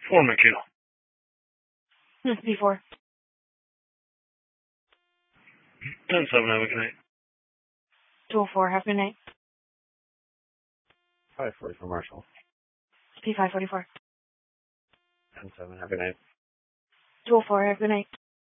4 McHugh. P4. 10-7, have a good night. 204, have a good night. 540 for Marshall. P544. 10-7, have a good night. 204, have a good night.